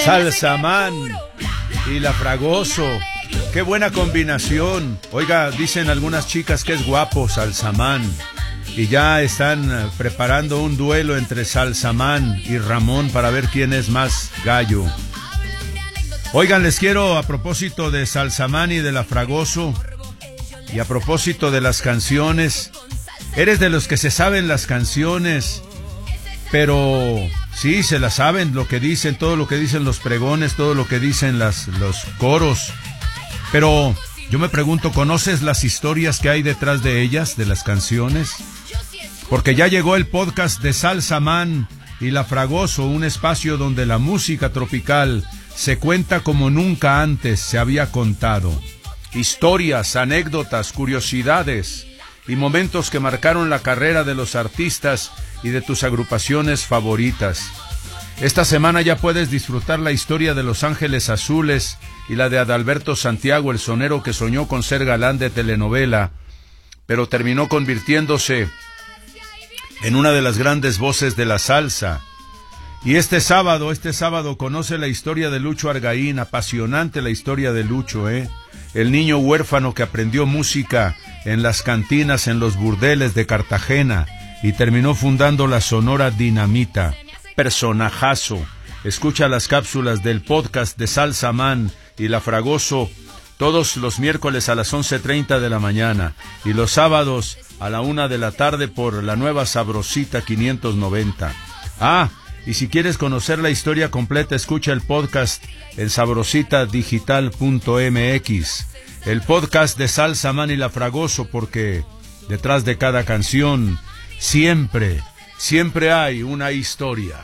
Salsamán y La Fragoso. Qué buena combinación. Oiga, dicen algunas chicas que es guapo Salsamán. Y ya están preparando un duelo entre Salsamán y Ramón para ver quién es más gallo. Oigan, les quiero, a propósito de Salsamán y de La Fragoso, y a propósito de las canciones, eres de los que se saben las canciones, pero sí, se las saben, lo que dicen, todo lo que dicen los pregones, todo lo que dicen los coros. Pero yo me pregunto, ¿conoces las historias que hay detrás de ellas, de las canciones? Porque ya llegó el podcast de Salsamán y La Fragoso, un espacio donde la música tropical se cuenta como nunca antes se había contado. Historias, anécdotas, curiosidades y momentos que marcaron la carrera de los artistas y de tus agrupaciones favoritas. Esta semana ya puedes disfrutar la historia de Los Ángeles Azules y la de Adalberto Santiago, el sonero que soñó con ser galán de telenovela, pero terminó convirtiéndose en una de las grandes voces de la salsa. Y este sábado conoce la historia de Lucho Argaín, apasionante la historia de Lucho, el niño huérfano que aprendió música en las cantinas, en los burdeles de Cartagena y terminó fundando la Sonora Dinamita. Personajazo. Escucha las cápsulas del podcast de Salsamán y La Fragoso todos los miércoles a las 11:30 de la mañana y los sábados a la 1 de la tarde por la nueva Sabrosita 590. Y si quieres conocer la historia completa, escucha el podcast en sabrositadigital.mx, el podcast de Salsamán y La Fragoso, porque detrás de cada canción siempre hay una historia.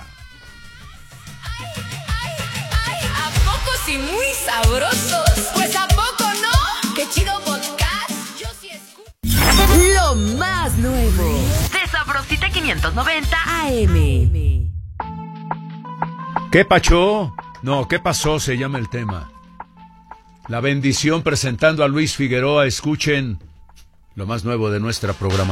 ¿A poco sí muy sabrosos? Pues ¿a poco no? ¡Qué chido podcast! Yo sí escucho. Lo más nuevo de Sabrosita 590 AM. ¿Qué pachó? No, ¿qué pasó? Se llama el tema. La Bendición presentando a Luis Figueroa. Escuchen lo más nuevo de nuestra programación.